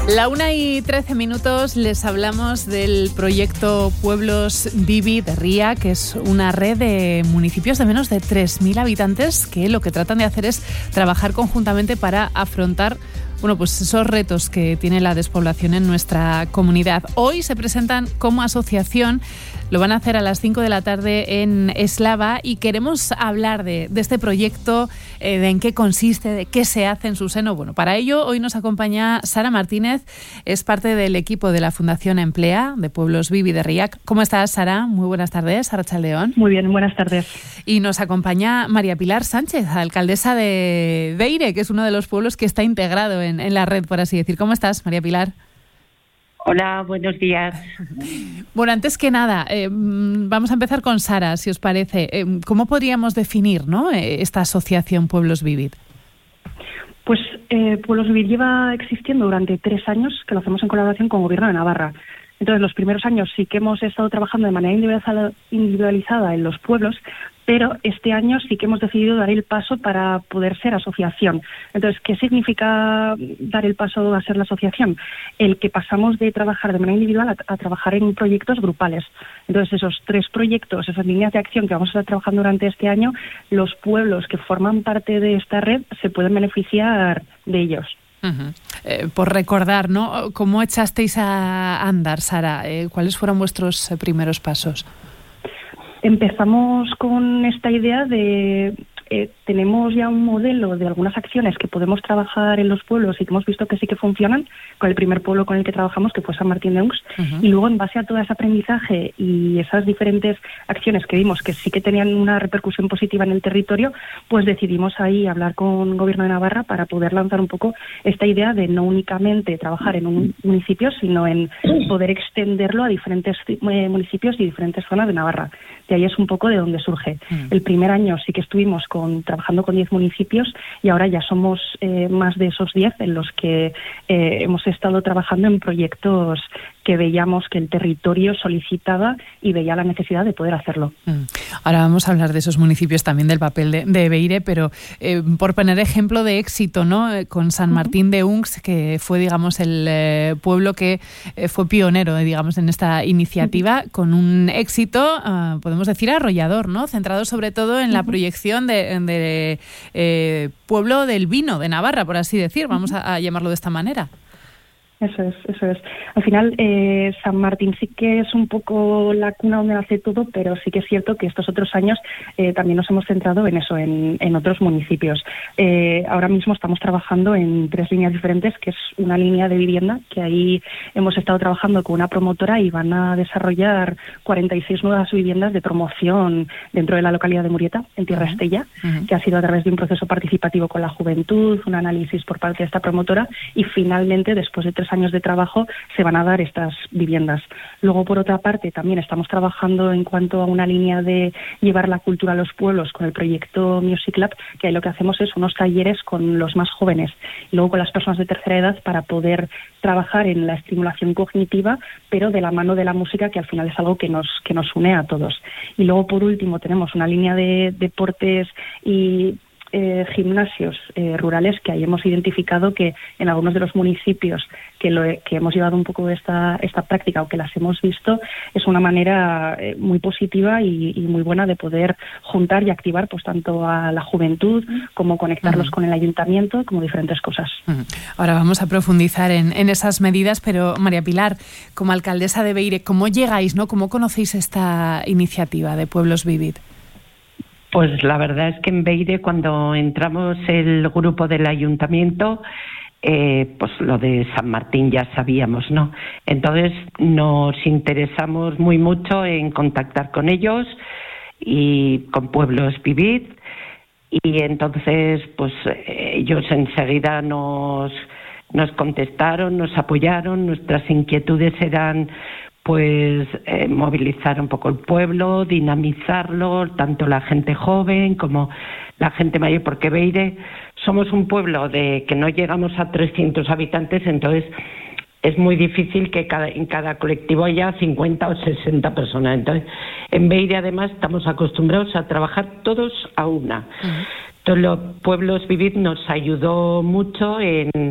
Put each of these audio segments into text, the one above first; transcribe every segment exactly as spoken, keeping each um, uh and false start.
La una y trece minutos les hablamos del proyecto Pueblos Vivid de Ría, que es una red de municipios de menos de tres mil habitantes que lo que tratan de hacer es trabajar conjuntamente para afrontar bueno, pues esos retos que tiene la despoblación en nuestra comunidad. Hoy se presentan como asociación, lo van a hacer a las cinco de la tarde en Eslava y queremos hablar de, de este proyecto, eh, de en qué consiste, de qué se hace en su seno. Bueno, para ello hoy nos acompaña Sara Martínez, es parte del equipo de la Fundación Emplea de Pueblos Vivid de Ría. ¿Cómo estás, Sara? Muy buenas tardes, Arratsaldeon. Muy bien, buenas tardes. Y nos acompaña María Pilar Sánchez, alcaldesa de Beire, que es uno de los pueblos que está integrado en En, en la red, por así decir. ¿Cómo estás, María Pilar? Hola, buenos días. Bueno, antes que nada, eh, vamos a empezar con Sara, si os parece. Eh, ¿Cómo podríamos definir, ¿no?, esta asociación Pueblos Vivid? Pues eh, Pueblos Vivid lleva existiendo durante tres años, que lo hacemos en colaboración con el Gobierno de Navarra. Entonces, los primeros años sí que hemos estado trabajando de manera individualizada, individualizada en los pueblos, pero este año sí que hemos decidido dar el paso para poder ser asociación. Entonces, ¿qué significa dar el paso a ser la asociación? El que pasamos de trabajar de manera individual a, a trabajar en proyectos grupales. Entonces, esos tres proyectos, esas líneas de acción que vamos a estar trabajando durante este año, los pueblos que forman parte de esta red se pueden beneficiar de ellos. Uh-huh. Eh, por recordar, ¿no?, ¿cómo echasteis a andar, Sara? Eh, ¿Cuáles fueron vuestros eh, primeros pasos? Empezamos con esta idea de... Eh, tenemos ya un modelo de algunas acciones que podemos trabajar en los pueblos y que hemos visto que sí que funcionan, con el primer pueblo con el que trabajamos, que fue San Martín de Unx, uh-huh. Y luego en base a todo ese aprendizaje y esas diferentes acciones que vimos que sí que tenían una repercusión positiva en el territorio, pues decidimos ahí hablar con el Gobierno de Navarra para poder lanzar un poco esta idea de no únicamente trabajar en un municipio, sino en poder extenderlo a diferentes eh, municipios y diferentes zonas de Navarra. De ahí es un poco de donde surge. Uh-huh. El primer año sí que estuvimos con Con, trabajando con diez municipios y ahora ya somos eh, más de esos diez en los que eh, hemos estado trabajando en proyectos que veíamos que el territorio solicitaba y veía la necesidad de poder hacerlo. Mm. Ahora vamos a hablar de esos municipios, también del papel de, de Beire, pero eh, por poner ejemplo de éxito, ¿no?, eh, con San Martín de Unx, que fue, digamos, el eh, pueblo que eh, fue pionero, eh, digamos, en esta iniciativa, uh-huh. con un éxito, uh, podemos decir, arrollador, ¿no?, centrado sobre todo en la uh-huh. proyección de, de eh, pueblo del vino de Navarra, por así decir, vamos a, a llamarlo de esta manera. Eso es, eso es. Al final, eh, San Martín sí que es un poco la cuna donde nace todo, pero sí que es cierto que estos otros años eh, también nos hemos centrado en eso, en, en otros municipios. Eh, ahora mismo estamos trabajando en tres líneas diferentes, que es una línea de vivienda, que ahí hemos estado trabajando con una promotora y van a desarrollar cuarenta y seis nuevas viviendas de promoción dentro de la localidad de Murieta, en Tierra uh-huh. Estella, uh-huh. que ha sido a través de un proceso participativo con la juventud, un análisis por parte de esta promotora y finalmente, después de tres años de trabajo, se van a dar estas viviendas. Luego, por otra parte, también estamos trabajando en cuanto a una línea de llevar la cultura a los pueblos con el proyecto Music Lab, que ahí lo que hacemos es unos talleres con los más jóvenes y luego con las personas de tercera edad para poder trabajar en la estimulación cognitiva, pero de la mano de la música, que al final es algo que nos, que nos une a todos. Y luego, por último, tenemos una línea de deportes y Eh, gimnasios eh, rurales que ahí hemos identificado que en algunos de los municipios que, lo, que hemos llevado un poco esta, esta práctica o que las hemos visto es una manera eh, muy positiva y, y muy buena de poder juntar y activar pues tanto a la juventud como conectarlos uh-huh. con el ayuntamiento, como diferentes cosas. Uh-huh. Ahora vamos a profundizar en, en esas medidas, pero María Pilar, como alcaldesa de Beire, ¿cómo llegáis, no? ¿Cómo conocéis esta iniciativa de Pueblos Vivid? Pues la verdad es que en Beire, cuando entramos el grupo del ayuntamiento, eh, pues lo de San Martín ya sabíamos, ¿no? Entonces nos interesamos muy mucho en contactar con ellos y con Pueblos Vivid, y entonces pues ellos enseguida nos, nos contestaron, nos apoyaron. Nuestras inquietudes eran pues eh, movilizar un poco el pueblo, dinamizarlo, tanto la gente joven como la gente mayor, porque Beire somos un pueblo de que no llegamos a trescientos habitantes, entonces es muy difícil que cada, en cada colectivo haya cincuenta o sesenta personas. Entonces, en Beire además estamos acostumbrados a trabajar todos a una. Uh-huh. Entonces, los Pueblos Vivid nos ayudó mucho en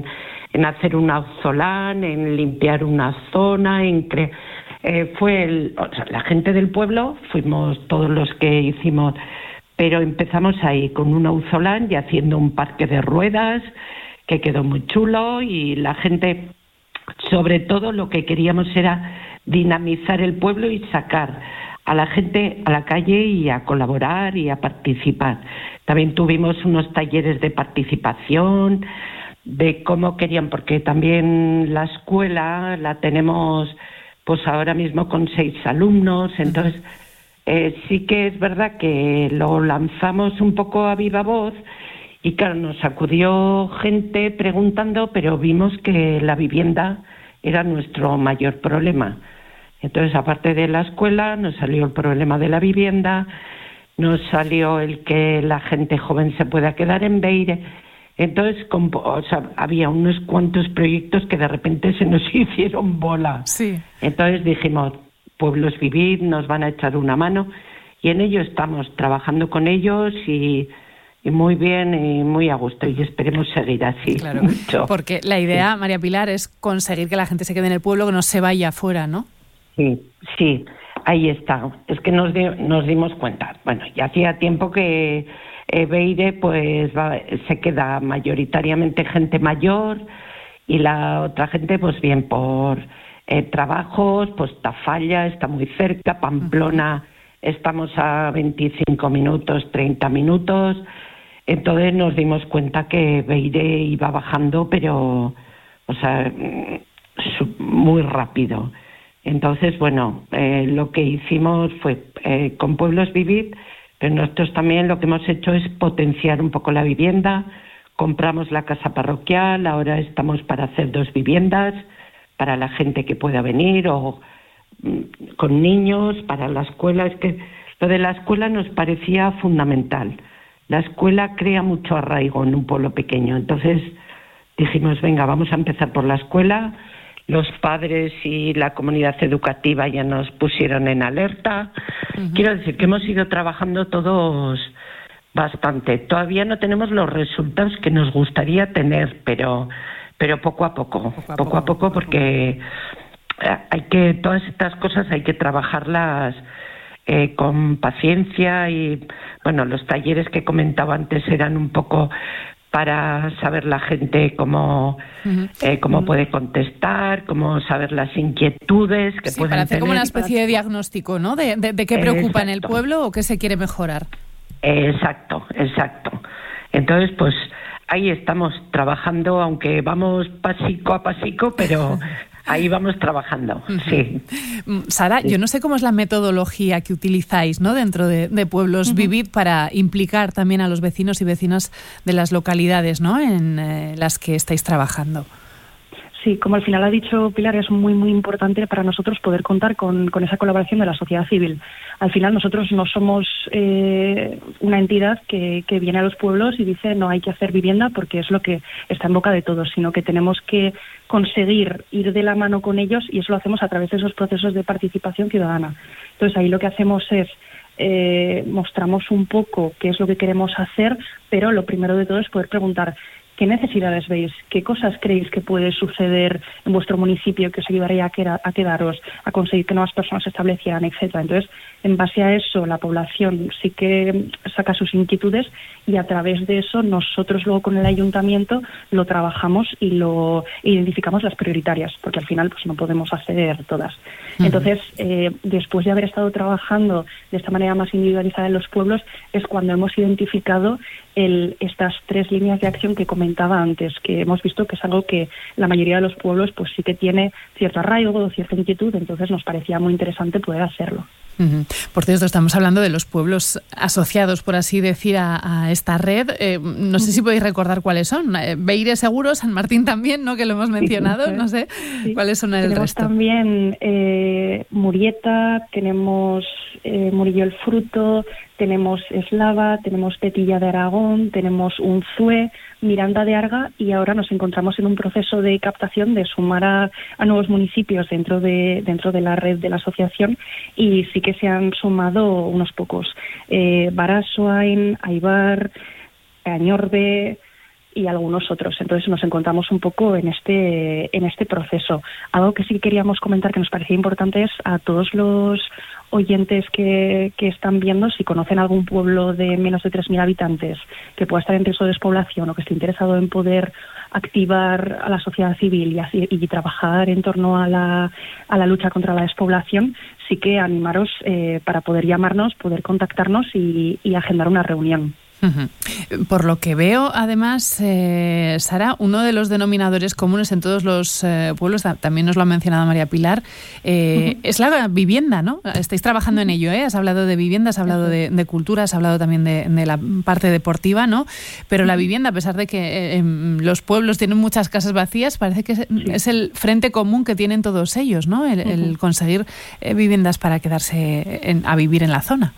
en hacer un auzolán, en limpiar una zona, en cre- eh, fue el, o sea, la gente del pueblo, fuimos todos los que hicimos, pero empezamos ahí con un auzolán y haciendo un parque de ruedas que quedó muy chulo, y la gente, sobre todo lo que queríamos era dinamizar el pueblo y sacar a la gente a la calle y a colaborar y a participar. También tuvimos unos talleres de participación, de cómo querían, porque también la escuela la tenemos pues ahora mismo con seis alumnos, entonces eh, sí que es verdad que lo lanzamos un poco a viva voz, y claro, nos acudió gente preguntando, pero vimos que la vivienda era nuestro mayor problema. Entonces, aparte de la escuela, nos salió el problema de la vivienda, nos salió el que la gente joven se pueda quedar en Beire. Entonces, con, o sea, había unos cuantos proyectos que de repente se nos hicieron bola. Sí. Entonces dijimos, Pueblos Vivir, nos van a echar una mano, y en ello estamos trabajando con ellos, y, y muy bien y muy a gusto, y esperemos seguir así. Claro, mucho. Porque la idea, sí. María Pilar, es conseguir que la gente se quede en el pueblo, que no se vaya afuera, ¿no? Sí, sí, ahí está. Es que nos, di- nos dimos cuenta. Bueno, ya hacía tiempo que eh, Beire pues va, se queda mayoritariamente gente mayor, y la otra gente pues bien por eh, trabajos, pues Tafalla está muy cerca, Pamplona estamos a veinticinco minutos, treinta minutos. Entonces nos dimos cuenta que Beire iba bajando, pero o sea, muy rápido. Entonces, bueno, eh, lo que hicimos fue eh, con Pueblos Vivir, pero nosotros también lo que hemos hecho es potenciar un poco la vivienda. Compramos la casa parroquial, ahora estamos para hacer dos viviendas para la gente que pueda venir, o mm, con niños, para la escuela. Es que lo de la escuela nos parecía fundamental. La escuela crea mucho arraigo en un pueblo pequeño. Entonces dijimos, venga, vamos a empezar por la escuela. Los padres y la comunidad educativa ya nos pusieron en alerta. Uh-huh. Quiero decir que hemos ido trabajando todos bastante. Todavía no tenemos los resultados que nos gustaría tener, pero pero poco a poco, poco a poco, poco, a poco porque hay que, todas estas cosas hay que trabajarlas eh, con paciencia. Y bueno, los talleres que comentaba antes eran un poco para saber la gente cómo, uh-huh. eh, cómo uh-huh. puede contestar, cómo saber las inquietudes que sí, pueden para hacer tener. Como una especie de diagnóstico, ¿no? De, de, de qué preocupa exacto. en el pueblo o qué se quiere mejorar. Exacto, exacto. Entonces, pues ahí estamos trabajando, aunque vamos pasico a pasico, pero ahí vamos trabajando, sí. Sara, sí. yo no sé cómo es la metodología que utilizáis, ¿no?, dentro de, de Pueblos uh-huh. Vivir, para implicar también a los vecinos y vecinas de las localidades, ¿no?, en eh, las que estáis trabajando. Sí, como al final ha dicho Pilar, es muy, muy importante para nosotros poder contar con, con esa colaboración de la sociedad civil. Al final nosotros no somos eh, una entidad que, que viene a los pueblos y dice no hay que hacer vivienda porque es lo que está en boca de todos, sino que tenemos que conseguir ir de la mano con ellos, y eso lo hacemos a través de esos procesos de participación ciudadana. Entonces ahí lo que hacemos es eh, mostramos un poco qué es lo que queremos hacer, pero lo primero de todo es poder preguntar ¿qué necesidades veis? ¿Qué cosas creéis que puede suceder en vuestro municipio que os ayudaría a, queda, a quedaros, a conseguir que nuevas personas se establecieran, etcétera? Entonces, en base a eso, la población sí que saca sus inquietudes, y a través de eso nosotros luego con el ayuntamiento lo trabajamos y lo identificamos las prioritarias, porque al final pues no podemos hacer todas. Uh-huh. Entonces, eh, después de haber estado trabajando de esta manera más individualizada en los pueblos, es cuando hemos identificado el, estas tres líneas de acción que comentaba antes, que hemos visto que es algo que la mayoría de los pueblos pues sí que tiene cierto arraigo, cierta inquietud, entonces nos parecía muy interesante poder hacerlo. Uh-huh. Por cierto, estamos hablando de los pueblos asociados, por así decir, a, a esta red. Eh, no sé si podéis recordar cuáles son. Eh, Beire seguro, San Martín también, ¿no?, que lo hemos mencionado. Sí, no sé sí. cuáles son el tenemos resto. Tenemos también eh, Murieta, tenemos eh, Murillo el Fruto, tenemos Eslava, tenemos Petilla de Aragón, tenemos Unzué, Miranda de Arga, y ahora nos encontramos en un proceso de captación de sumar a, a nuevos municipios dentro de dentro de la red de la asociación, y sí que se han sumado unos pocos. Eh, Barasoain, Aibar, Añorbe y algunos otros. Entonces nos encontramos un poco en este en este proceso. Algo que sí queríamos comentar que nos parecía importante es a todos los oyentes que, que están viendo, si conocen algún pueblo de menos de tres mil habitantes que pueda estar en riesgo de despoblación o que esté interesado en poder activar a la sociedad civil y, así, y trabajar en torno a la, a la lucha contra la despoblación, sí que animaros eh, para poder llamarnos, poder contactarnos y, y agendar una reunión. Uh-huh. Por lo que veo, además, eh, Sara, uno de los denominadores comunes en todos los eh, pueblos, también nos lo ha mencionado María Pilar, eh, uh-huh. es la vivienda, ¿no? Estáis trabajando en ello, ¿eh? Has hablado de vivienda, has hablado de, de cultura, has hablado también de, de la parte deportiva, ¿no? Pero la vivienda, a pesar de que eh, los pueblos tienen muchas casas vacías, parece que es, sí. es el frente común que tienen todos ellos, ¿no? El, uh-huh. el conseguir eh, viviendas para quedarse en, a vivir en la zona.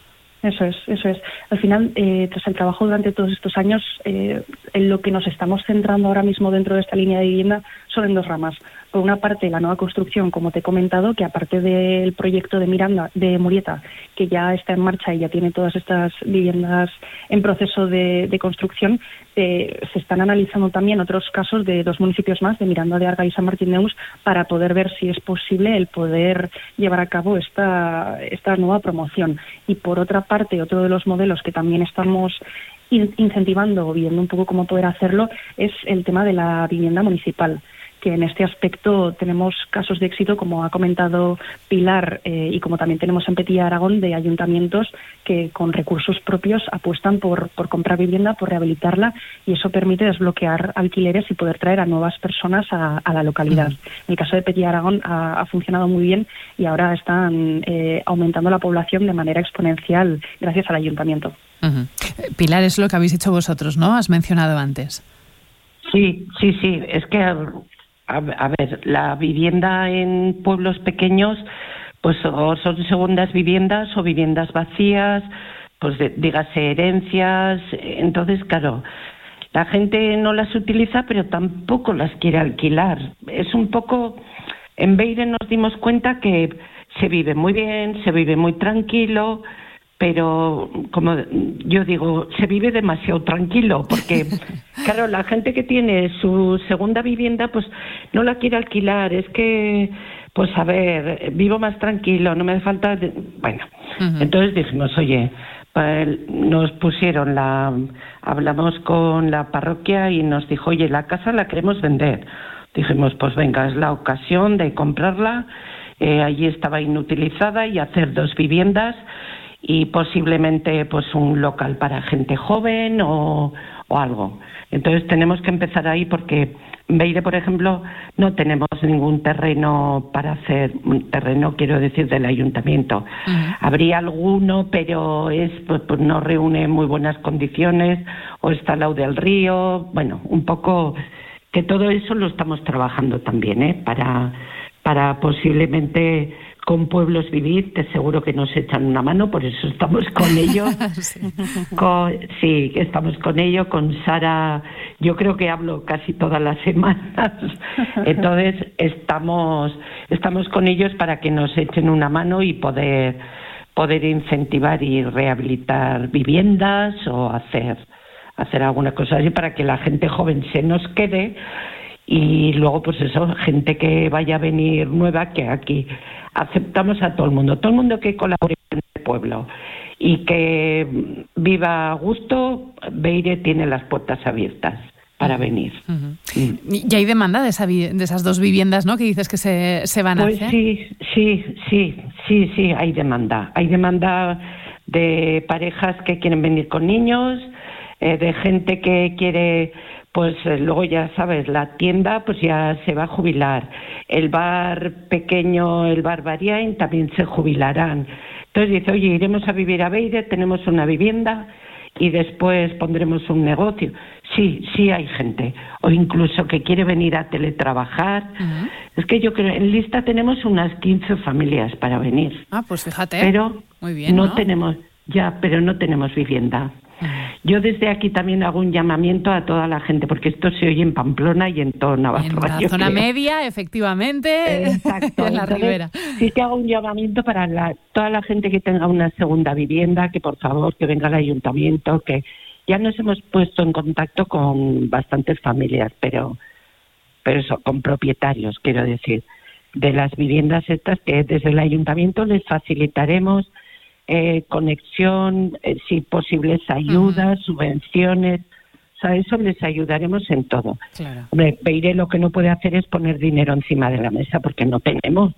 Eso es, eso es. Al final, eh, tras el trabajo durante todos estos años, eh, en lo que nos estamos centrando ahora mismo dentro de esta línea de vivienda son en dos ramas. Por una parte, la nueva construcción, como te he comentado, que aparte del proyecto de Miranda, de Murieta, que ya está en marcha y ya tiene todas estas viviendas en proceso de, de construcción, eh, se están analizando también otros casos de dos municipios más, de Miranda de Arga y San Martín de Neus, para poder ver si es posible el poder llevar a cabo esta, esta nueva promoción. Y por otra parte, otro de los modelos que también estamos incentivando o viendo un poco cómo poder hacerlo es el tema de la vivienda municipal, que en este aspecto tenemos casos de éxito, como ha comentado Pilar, eh, y como también tenemos en Petilla Aragón, de ayuntamientos que con recursos propios apuestan por, por comprar vivienda, por rehabilitarla, y eso permite desbloquear alquileres y poder traer a nuevas personas a, a la localidad. Uh-huh. En el caso de Petilla Aragón ha, ha funcionado muy bien y ahora están eh, aumentando la población de manera exponencial gracias al ayuntamiento. Uh-huh. Pilar, es lo que habéis hecho vosotros, ¿no? Has mencionado antes. Sí, sí, sí. Es que... A ver, la vivienda en pueblos pequeños, pues o son segundas viviendas o viviendas vacías, pues de, dígase herencias. Entonces, claro, la gente no las utiliza, pero tampoco las quiere alquilar. Es un poco... En Beire nos dimos cuenta que se vive muy bien, se vive muy tranquilo, pero como yo digo, se vive demasiado tranquilo, porque claro, la gente que tiene su segunda vivienda pues no la quiere alquilar, es que pues a ver, vivo más tranquilo, no me hace falta de... bueno, uh-huh. Entonces dijimos, oye, pues nos pusieron la, hablamos con la parroquia y nos dijo, oye, la casa la queremos vender. Dijimos, pues venga, es la ocasión de comprarla, eh, allí estaba inutilizada, y hacer dos viviendas y posiblemente pues un local para gente joven o, o algo. Entonces tenemos que empezar ahí, porque en Beire, por ejemplo, no tenemos ningún terreno para hacer, un terreno quiero decir del ayuntamiento. Uh-huh. Habría alguno, pero es pues, pues no reúne muy buenas condiciones, o está al lado del río, bueno, un poco que todo eso lo estamos trabajando también, ¿eh? Para, para posiblemente... Con Pueblos Vivir, te seguro que nos echan una mano, por eso estamos con ellos. sí. Con, sí, estamos con ellos, con Sara, yo creo que hablo casi todas las semanas. Entonces, estamos estamos con ellos para que nos echen una mano y poder, poder incentivar y rehabilitar viviendas o hacer, hacer alguna cosa así para que la gente joven se nos quede. Y luego, pues eso, gente que vaya a venir nueva, que aquí aceptamos a todo el mundo, todo el mundo que colabore en el pueblo y que viva a gusto. Beire tiene las puertas abiertas para venir. Uh-huh. Mm. Y hay demanda de, esa vi- de esas dos viviendas, ¿no?, que dices que se, se van pues a hacer. Sí, sí, sí, sí, sí, hay demanda. Hay demanda de parejas que quieren venir con niños, eh, de gente que quiere... Pues eh, luego ya sabes, la tienda pues ya se va a jubilar, el bar pequeño, el bar Bariain también se jubilarán. Entonces dice, oye, iremos a vivir a Beire, tenemos una vivienda y después pondremos un negocio. Sí, sí hay gente, o incluso que quiere venir a teletrabajar. Uh-huh. Es que yo creo, en lista tenemos unas quince familias para venir. Ah, pues fíjate, pero muy bien, no, ¿no? tenemos, ya, pero no tenemos vivienda. Yo desde aquí también hago un llamamiento a toda la gente, porque esto se oye en Pamplona y en toda Navarra. En la zona creo. media, efectivamente, exacto, en la entonces, ribera. Sí que hago un llamamiento para la, toda la gente que tenga una segunda vivienda, que por favor que venga al ayuntamiento, que ya nos hemos puesto en contacto con bastantes familias, pero, pero eso, con propietarios, quiero decir, de las viviendas estas, que desde el ayuntamiento les facilitaremos eh, conexión, eh, si posibles ayudas, uh-huh. subvenciones. O sea, eso les ayudaremos en todo. Claro. Hombre, Beire lo que no puede hacer es poner dinero encima de la mesa, porque no tenemos,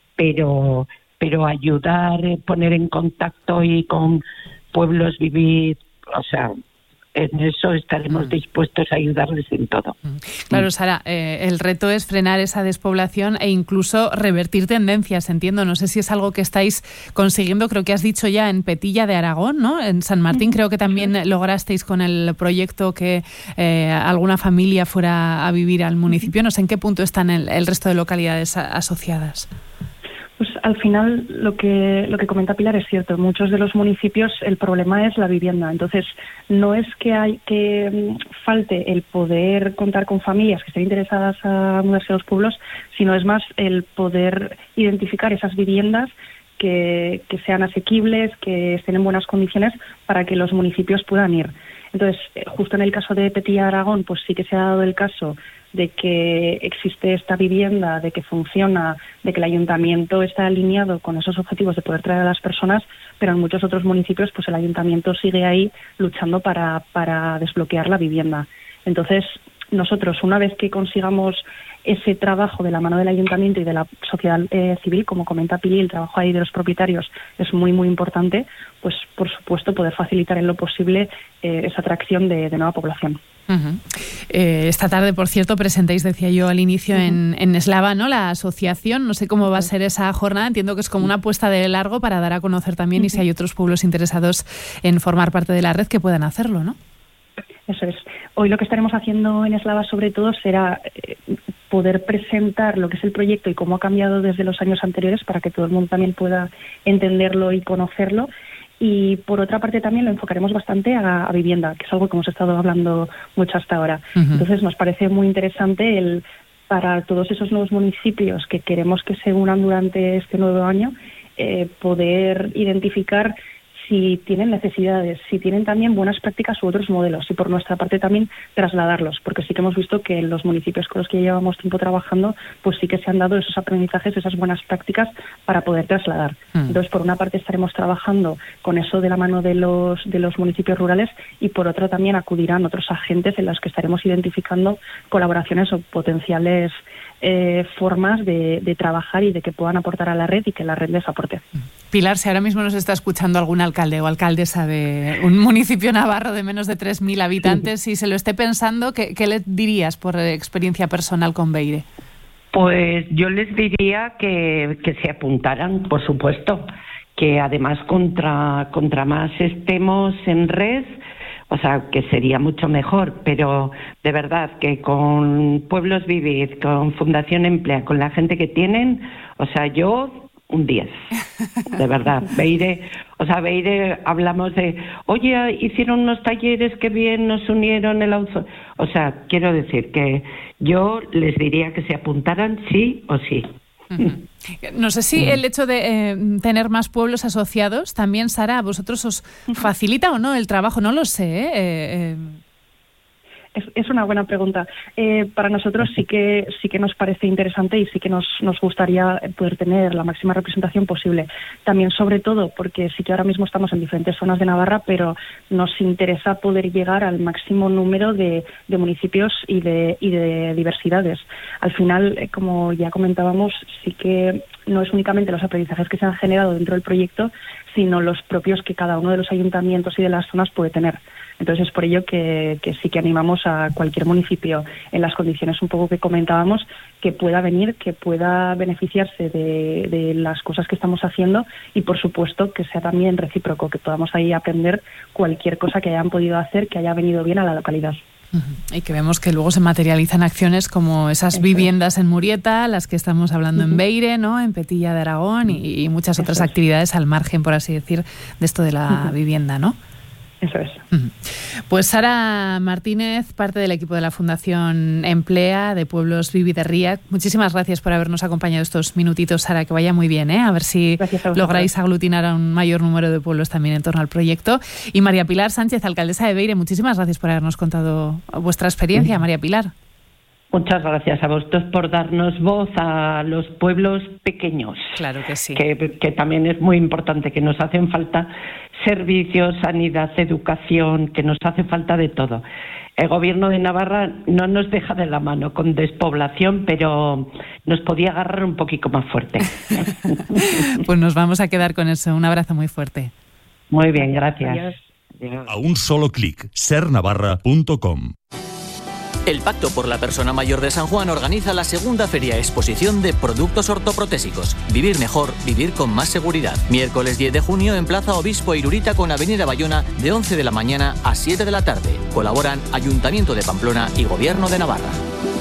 pero pero ayudar, poner en contacto y con pueblos vivir, o sea, en eso estaremos mm. dispuestos a ayudarles en todo. Claro, Sara, eh, el reto es frenar esa despoblación e incluso revertir tendencias, entiendo. No sé si es algo que estáis consiguiendo, creo que has dicho ya en Petilla de Aragón, ¿no? En San Martín creo que también sí. lograsteis con el proyecto que eh, alguna familia fuera a vivir al municipio. No sé en qué punto están el, el resto de localidades a, asociadas. Pues al final lo que lo que comenta Pilar es cierto. En muchos de los municipios el problema es la vivienda. Entonces no es que hay que falte el poder contar con familias que estén interesadas a mudarse a los pueblos, sino es más el poder identificar esas viviendas que, que sean asequibles, que estén en buenas condiciones para que los municipios puedan ir. Entonces, justo en el caso de Petilla de Aragón, pues sí que se ha dado el caso de que existe esta vivienda, de que funciona, de que el ayuntamiento está alineado con esos objetivos de poder traer a las personas, pero en muchos otros municipios pues el ayuntamiento sigue ahí luchando para, para desbloquear la vivienda. Entonces, nosotros, una vez que consigamos ese trabajo de la mano del ayuntamiento y de la sociedad eh, civil, como comenta Pili, el trabajo ahí de los propietarios es muy, muy importante, pues por supuesto poder facilitar en lo posible eh, esa atracción de, de nueva población. Uh-huh. Eh, esta tarde, por cierto, presentáis, decía yo al inicio, uh-huh. en, en Eslava, ¿no? La asociación. No sé cómo va a ser esa jornada. Entiendo que es como una apuesta de largo para dar a conocer también uh-huh. y si hay otros pueblos interesados en formar parte de la red que puedan hacerlo, ¿no? Eso es. Hoy lo que estaremos haciendo en Eslava sobre todo será eh, poder presentar lo que es el proyecto y cómo ha cambiado desde los años anteriores para que todo el mundo también pueda entenderlo y conocerlo. Y por otra parte también lo enfocaremos bastante a, a vivienda, que es algo que hemos estado hablando mucho hasta ahora. Uh-huh. Entonces nos parece muy interesante el para todos esos nuevos municipios que queremos que se unan durante este nuevo año, eh, poder identificar si tienen necesidades, si tienen también buenas prácticas u otros modelos y por nuestra parte también trasladarlos, porque sí que hemos visto que en los municipios con los que llevamos tiempo trabajando, pues sí que se han dado esos aprendizajes, esas buenas prácticas para poder trasladar. Mm. Entonces, por una parte estaremos trabajando con eso de la mano de los de los municipios rurales y por otra también acudirán otros agentes en los que estaremos identificando colaboraciones o potenciales Eh, formas de, de trabajar y de que puedan aportar a la red y que la red les aporte. Pilar, si ahora mismo nos está escuchando algún alcalde o alcaldesa de un municipio navarro de menos de tres mil habitantes y se lo esté pensando, ¿qué, qué le dirías por experiencia personal con Beire? Pues yo les diría que, que se apuntaran, por supuesto, que además contra, contra más estemos en red, o sea, que sería mucho mejor, pero de verdad que con Pueblos Vivir, con Fundación Emplea, con la gente que tienen, o sea, yo un diez, de verdad. Beire, o sea, Beire hablamos de, oye, hicieron unos talleres que bien nos unieron el auto. O sea, quiero decir que yo les diría que se apuntaran sí o sí. Uh-huh. No sé si el hecho de eh, tener más pueblos asociados también, Sara, ¿a vosotros os facilita o no el trabajo? No lo sé, ¿eh? eh, eh. Es, es una buena pregunta. Eh, para nosotros sí que sí que nos parece interesante y sí que nos, nos gustaría poder tener la máxima representación posible. También, sobre todo, porque sí que ahora mismo estamos en diferentes zonas de Navarra, pero nos interesa poder llegar al máximo número de, de municipios y de, y de diversidades. Al final, eh, como ya comentábamos, sí que no es únicamente los aprendizajes que se han generado dentro del proyecto, sino los propios que cada uno de los ayuntamientos y de las zonas puede tener. Entonces es por ello que, que sí que animamos a cualquier municipio en las condiciones un poco que comentábamos que pueda venir, que pueda beneficiarse de, de las cosas que estamos haciendo y por supuesto que sea también recíproco, que podamos ahí aprender cualquier cosa que hayan podido hacer que haya venido bien a la localidad. Y que vemos que luego se materializan acciones como esas Eso viviendas es. en Murieta, las que estamos hablando uh-huh. en Beire, ¿no? En Petilla de Aragón y, y muchas Eso otras es. actividades al margen, por así decir, de esto de la uh-huh. vivienda, ¿no? Eso es. Pues Sara Martínez, parte del equipo de la Fundación Emplea de Pueblos Vivi de Ría. Muchísimas gracias por habernos acompañado estos minutitos, Sara, que vaya muy bien, ¿eh? A ver si lográis aglutinar a un mayor número de pueblos también en torno al proyecto. Y María Pilar Sánchez, alcaldesa de Beire, muchísimas gracias por habernos contado vuestra experiencia, María Pilar. Muchas gracias a vosotros por darnos voz a los pueblos pequeños. Claro que sí. Que, que también es muy importante, que nos hacen falta servicios, sanidad, educación, que nos hace falta de todo. El Gobierno de Navarra no nos deja de la mano con despoblación, pero nos podía agarrar un poquito más fuerte. Pues nos vamos a quedar con eso. Un abrazo muy fuerte. Muy bien, gracias. Adiós. Adiós. A un solo clic, ser navarra punto com. El Pacto por la Persona Mayor de San Juan organiza la segunda feria exposición de productos ortoprotésicos. Vivir mejor, vivir con más seguridad. Miércoles diez de junio en Plaza Obispo Irurita con Avenida Bayona de once de la mañana a siete de la tarde. Colaboran Ayuntamiento de Pamplona y Gobierno de Navarra.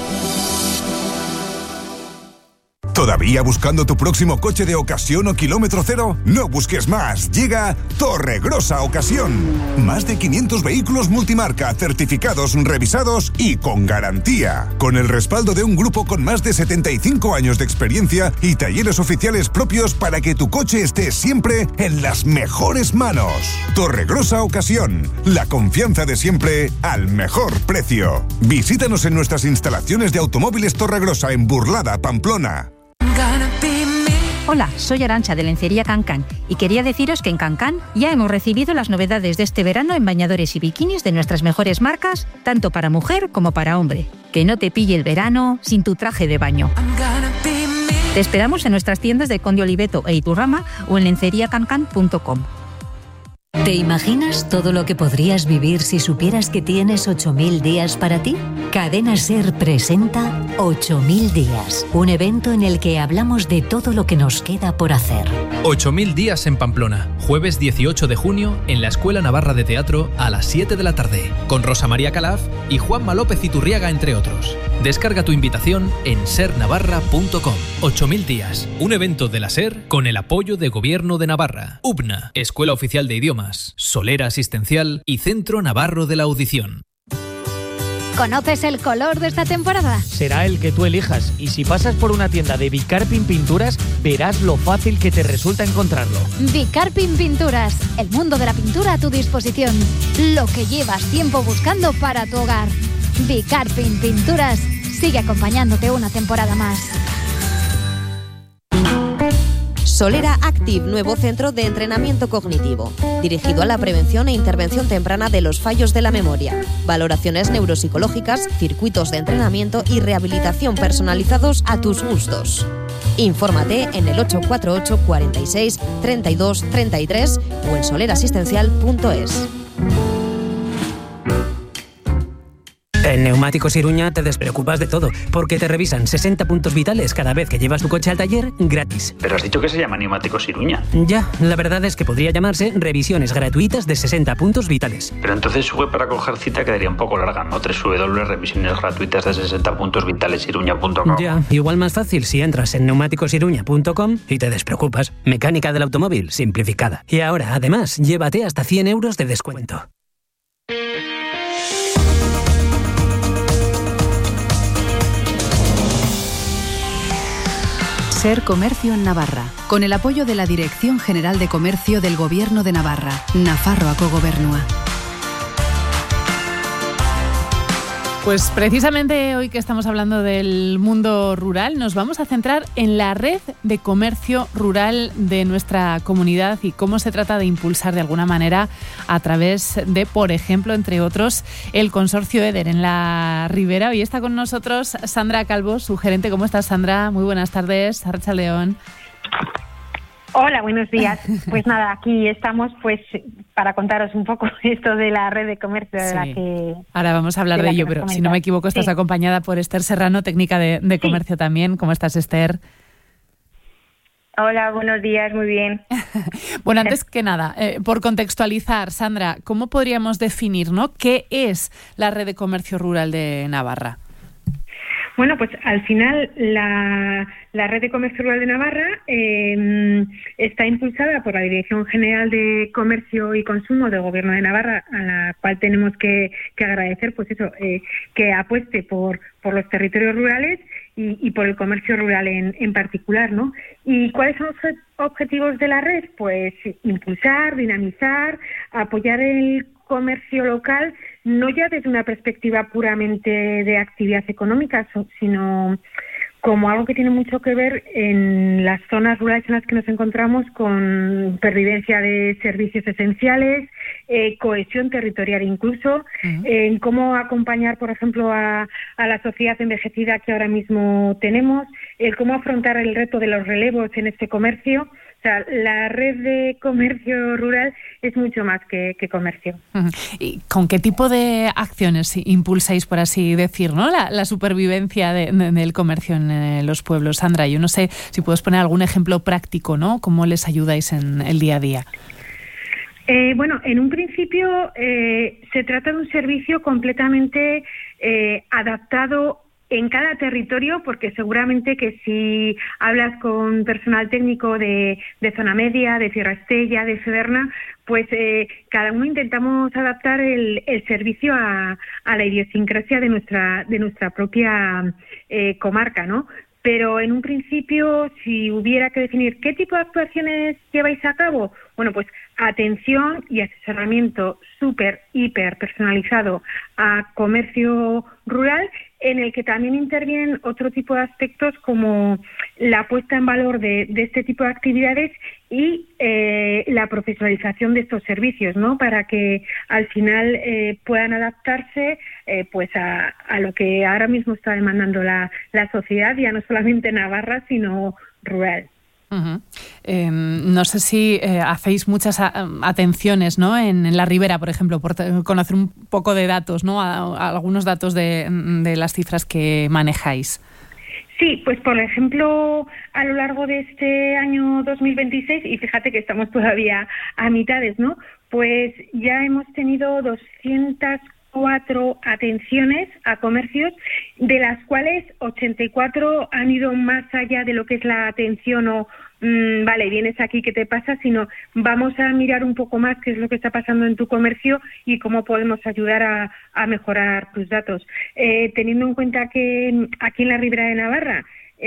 ¿Todavía buscando tu próximo coche de ocasión o kilómetro cero? No busques más. Llega Torregrosa Ocasión. Más de quinientos vehículos multimarca, certificados, revisados y con garantía. Con el respaldo de un grupo con más de setenta y cinco años de experiencia y talleres oficiales propios para que tu coche esté siempre en las mejores manos. Torregrosa Ocasión. La confianza de siempre al mejor precio. Visítanos en nuestras instalaciones de Automóviles Torregrosa en Burlada, Pamplona. Hola, soy Arantxa de Lencería Cancán y quería deciros que en Cancán ya hemos recibido las novedades de este verano en bañadores y bikinis de nuestras mejores marcas, tanto para mujer como para hombre. Que no te pille el verano sin tu traje de baño. Te esperamos en nuestras tiendas de Conde Oliveto e Iturrama o en lencería cancán punto com. ¿Te imaginas todo lo que podrías vivir si supieras que tienes ocho mil días para ti? Cadena SER presenta ocho mil días, un evento en el que hablamos de todo lo que nos queda por hacer. ocho mil días en Pamplona, jueves dieciocho de junio en la Escuela Navarra de Teatro a las siete de la tarde, con Rosa María Calaf y Juanma López Iturriaga, entre otros. Descarga tu invitación en ser navarra punto com. ocho mil días, un evento de la SER con el apoyo de Gobierno de Navarra, U B N A, Escuela Oficial de Idiomas, Solera Asistencial y Centro Navarro de la Audición. ¿Conoces el color de esta temporada? Será el que tú elijas, y si pasas por una tienda de Bicarpin Pinturas, verás lo fácil que te resulta encontrarlo. Bicarpin Pinturas, el mundo de la pintura a tu disposición. Lo que llevas tiempo buscando para tu hogar. Bicarpin Pinturas sigue acompañándote una temporada más. Solera Active, nuevo centro de entrenamiento cognitivo, dirigido a la prevención e intervención temprana de los fallos de la memoria, valoraciones neuropsicológicas, circuitos de entrenamiento y rehabilitación personalizados a tus gustos. Infórmate en el ocho cuatro ocho, cuarenta y seis, treinta y dos, treinta y tres o en solera asistencial punto es. En Neumáticos Iruña te despreocupas de todo, porque te revisan sesenta puntos vitales cada vez que llevas tu coche al taller gratis. Pero has dicho que se llama Neumáticos Iruña. Ya, la verdad es que podría llamarse revisiones gratuitas de sesenta puntos vitales. Pero entonces su web para coger cita quedaría un poco larga, ¿no? doble u doble u doble u punto revisiones gratuitas de sesenta puntos vitales iruña punto com. Ya, igual más fácil si entras en neumáticos iruña punto com y te despreocupas. Mecánica del automóvil simplificada. Y ahora, además, llévate hasta cien euros de descuento. SER Comercio en Navarra, con el apoyo de la Dirección General de Comercio del Gobierno de Navarra, Nafarroako Gobernua. Pues precisamente hoy que estamos hablando del mundo rural, nos vamos a centrar en la red de comercio rural de nuestra comunidad y cómo se trata de impulsar de alguna manera a través de, por ejemplo, entre otros, el consorcio EDER en la Ribera. Hoy está con nosotros Sandra Calvo, su gerente. ¿Cómo estás, Sandra? Muy buenas tardes. Arratsaldeon. Hola, buenos días. Pues nada, aquí estamos pues para contaros un poco esto de la red de comercio de sí. la que... Ahora vamos a hablar de, de ello, pero comentas. Si no me equivoco estás sí. acompañada por Esther Serrano, técnica de, de comercio sí. también. ¿Cómo estás, Esther? Hola, buenos días, muy bien. Bueno, antes que nada, eh, por contextualizar, Sandra, ¿cómo podríamos definir, ¿no? qué es la red de comercio rural de Navarra? Bueno, pues al final la, la Red de Comercio Rural de Navarra eh, está impulsada por la Dirección General de Comercio y Consumo del Gobierno de Navarra, a la cual tenemos que, que agradecer, pues eso, eh, que apueste por, por los territorios rurales y, y por el comercio rural en, en particular, ¿no? ¿Y cuáles son los objetivos de la red? Pues impulsar, dinamizar, apoyar el comercio local, no ya desde una perspectiva puramente de actividad económica, sino como algo que tiene mucho que ver en las zonas rurales en las que nos encontramos, con pervivencia de servicios esenciales, eh, cohesión territorial incluso, uh-huh. en cómo acompañar, por ejemplo, a, a la sociedad envejecida que ahora mismo tenemos, el cómo afrontar el reto de los relevos en este comercio. O sea, la red de comercio rural es mucho más que, que comercio. ¿Y con qué tipo de acciones impulsáis, por así decir, ¿no? la, la supervivencia de, de, del comercio en eh, los pueblos? Sandra, yo no sé si puedes poner algún ejemplo práctico, ¿no? ¿Cómo les ayudáis en el día a día? Eh, bueno, en un principio eh, se trata de un servicio completamente eh, adaptado en cada territorio, porque seguramente que si hablas con personal técnico de, de Zona Media, de Sierra Estella, de Sederna, pues eh, cada uno intentamos adaptar el, el servicio a, a la idiosincrasia de nuestra, de nuestra propia eh, comarca, ¿no? Pero en un principio, si hubiera que definir qué tipo de actuaciones lleváis a cabo, bueno, pues atención y asesoramiento súper, hiper personalizado a comercio rural, en el que también intervienen otro tipo de aspectos como la puesta en valor de, de este tipo de actividades y eh, la profesionalización de estos servicios, ¿no? Para que al final eh, puedan adaptarse eh, pues a, a lo que ahora mismo está demandando la, la sociedad, ya no solamente Navarra, sino rural. Uh-huh. Eh, no sé si eh, hacéis muchas a, atenciones, ¿no? En, en la Ribera, por ejemplo, por t- conocer un poco de datos, ¿no? A, a algunos datos de, de las cifras que manejáis. Sí, pues por ejemplo, a lo largo de este año dos mil veintiséis, y fíjate que estamos todavía a mitades, ¿no? Pues ya hemos tenido doscientas cuatro atenciones a comercios, de las cuales ochenta y cuatro han ido más allá de lo que es la atención o mmm, vale, vienes aquí, ¿qué te pasa? Sino vamos a mirar un poco más qué es lo que está pasando en tu comercio y cómo podemos ayudar a, a mejorar tus datos. Eh, teniendo en cuenta que aquí en la Ribera de Navarra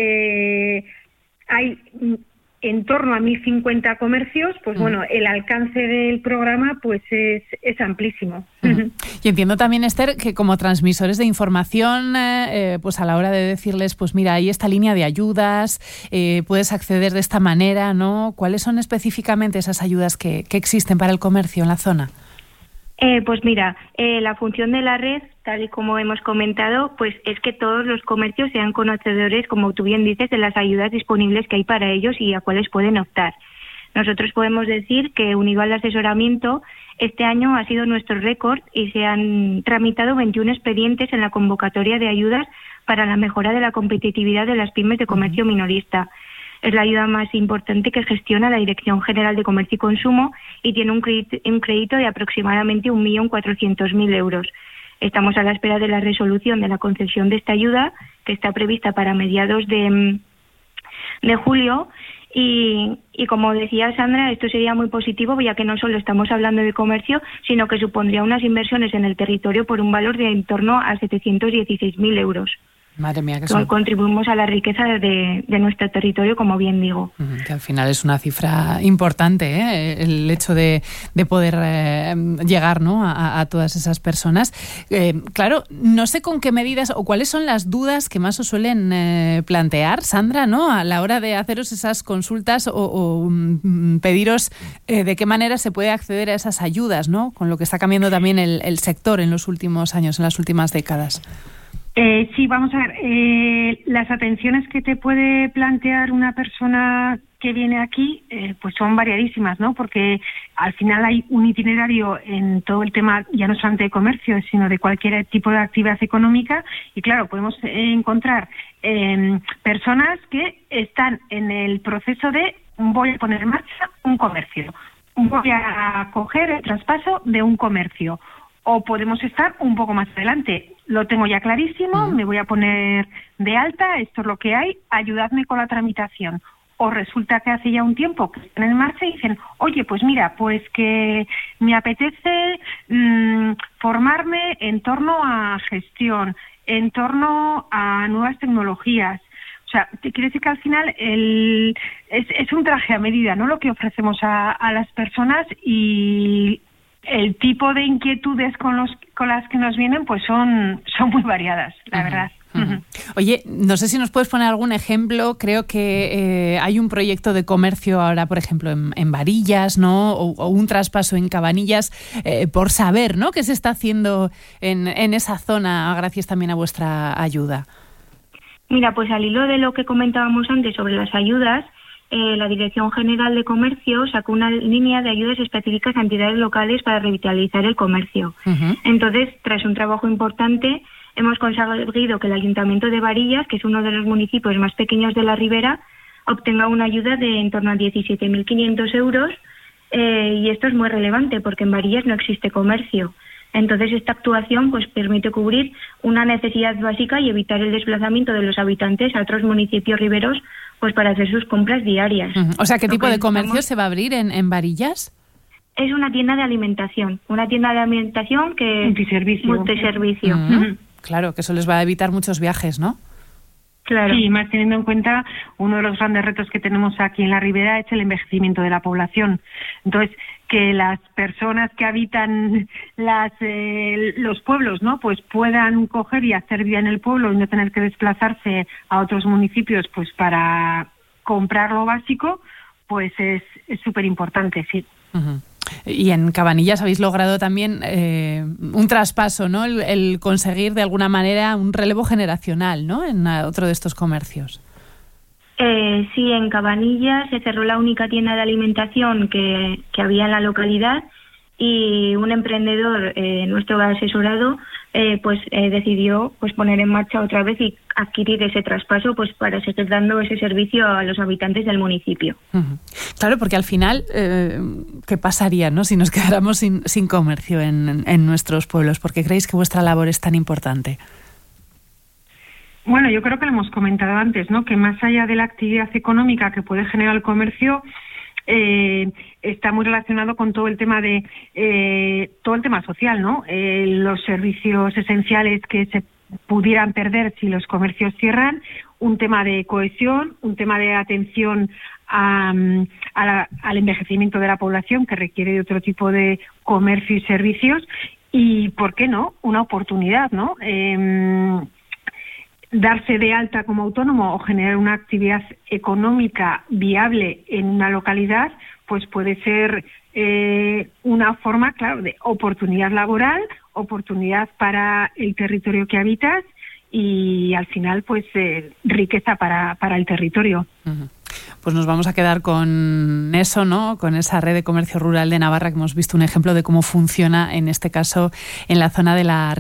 eh, hay en torno a mil cincuenta comercios, pues mm. bueno, el alcance del programa pues es, es amplísimo. Uh-huh. Y entiendo también, Esther, que como transmisores de información, eh, pues a la hora de decirles, pues mira, hay esta línea de ayudas, eh, puedes acceder de esta manera, ¿no? ¿Cuáles son específicamente esas ayudas que, que existen para el comercio en la zona? Eh, pues mira, eh, la función de la red, tal y como hemos comentado, pues es que todos los comercios sean conocedores, como tú bien dices, de las ayudas disponibles que hay para ellos y a cuáles pueden optar. Nosotros podemos decir que, unido al asesoramiento, este año ha sido nuestro récord y se han tramitado veintiún expedientes en la convocatoria de ayudas para la mejora de la competitividad de las pymes de comercio minorista. Es la ayuda más importante que gestiona la Dirección General de Comercio y Consumo y tiene un crédito, un crédito de aproximadamente un millón cuatrocientos mil euros. Estamos a la espera de la resolución de la concesión de esta ayuda, que está prevista para mediados de, de julio. Y, y como decía Sandra, esto sería muy positivo, ya que no solo estamos hablando de comercio, sino que supondría unas inversiones en el territorio por un valor de en torno a setecientos dieciséis mil euros. Madre mía, que son... Contribuimos a la riqueza de, de nuestro territorio, como bien digo. Que al final es una cifra importante, ¿eh? El hecho de, de poder eh, llegar, ¿no? a, a todas esas personas. Eh, claro, no sé con qué medidas o cuáles son las dudas que más os suelen eh, plantear, Sandra, ¿no? A la hora de haceros esas consultas o, o um, pediros eh, de qué manera se puede acceder a esas ayudas, ¿no? Con lo que está cambiando también el, el sector en los últimos años, en las últimas décadas. Eh, sí, vamos a ver, eh, las atenciones que te puede plantear una persona que viene aquí, eh, pues son variadísimas, ¿no? Porque al final hay un itinerario en todo el tema, ya no solamente de comercio, sino de cualquier tipo de actividad económica, y claro, podemos eh, encontrar eh, personas que están en el proceso de voy a poner en marcha un comercio, voy a coger el traspaso de un comercio, o podemos estar un poco más adelante. Lo tengo ya clarísimo, uh-huh. me voy a poner de alta, esto es lo que hay, ayudadme con la tramitación. O resulta que hace ya un tiempo que están en marcha y dicen, oye, pues mira, pues que me apetece mmm, formarme en torno a gestión, en torno a nuevas tecnologías. O sea, te quiere decir que al final el, es, es un traje a medida, ¿no? Lo que ofrecemos a, a las personas, y el tipo de inquietudes con los con las que nos vienen pues son, son muy variadas, la uh-huh. verdad. Uh-huh. Oye, no sé si nos puedes poner algún ejemplo. Creo que eh, hay un proyecto de comercio ahora, por ejemplo, en, en Varillas, ¿no? O, o un traspaso en Cabanillas, eh, por saber, ¿no?, qué se está haciendo en, en esa zona, gracias también a vuestra ayuda. Mira, pues al hilo de lo que comentábamos antes sobre las ayudas, eh, la Dirección General de Comercio sacó una línea de ayudas específicas a entidades locales para revitalizar el comercio. Uh-huh. Entonces, tras un trabajo importante, hemos conseguido que el Ayuntamiento de Varillas, que es uno de los municipios más pequeños de la Ribera, obtenga una ayuda de en torno a diecisiete mil quinientos euros, eh, y esto es muy relevante porque en Varillas no existe comercio. Entonces, esta actuación pues permite cubrir una necesidad básica y evitar el desplazamiento de los habitantes a otros municipios riberos pues para hacer sus compras diarias. Uh-huh. O sea, ¿qué tipo de comercio se va a abrir en, en Varillas? Es una tienda de alimentación, una tienda de alimentación que multiservicio. multiservicio. Uh-huh. Uh-huh. Claro, que eso les va a evitar muchos viajes, ¿no? Claro. Sí, más teniendo en cuenta uno de los grandes retos que tenemos aquí en la Ribera es el envejecimiento de la población. Entonces, que las personas que habitan las eh, los pueblos, ¿no?, pues puedan coger y hacer vida en el pueblo y no tener que desplazarse a otros municipios pues para comprar lo básico, pues es súper importante, sí. Uh-huh. Y en Cabanillas habéis logrado también eh, un traspaso, ¿no? El, el conseguir de alguna manera un relevo generacional, ¿no?, en otro de estos comercios. Eh, sí, en Cabanillas se cerró la única tienda de alimentación que, que había en la localidad, y un emprendedor, eh, nuestro asesorado, eh, pues eh, decidió pues poner en marcha otra vez y adquirir ese traspaso pues para seguir dando ese servicio a los habitantes del municipio. Uh-huh. Claro, porque al final, eh, ¿qué pasaría, no?, si nos quedáramos sin, sin comercio en, en nuestros pueblos? ¿Por qué creéis que vuestra labor es tan importante? Bueno, yo creo que lo hemos comentado antes, ¿no?, que más allá de la actividad económica que puede generar el comercio, eh, está muy relacionado con todo el tema de eh, todo el tema social, ¿no? Eh, los servicios esenciales que se pudieran perder si los comercios cierran, un tema de cohesión, un tema de atención a, a la, al envejecimiento de la población que requiere de otro tipo de comercio y servicios, y, ¿por qué no?, una oportunidad, ¿no? Eh, darse de alta como autónomo o generar una actividad económica viable en una localidad, pues puede ser eh, una forma, claro, de oportunidad laboral, oportunidad para el territorio que habitas y, al final, pues eh, riqueza para, para el territorio. Uh-huh. Pues nos vamos a quedar con eso, ¿no?, con esa red de comercio rural de Navarra, que hemos visto un ejemplo de cómo funciona, en este caso, en la zona de la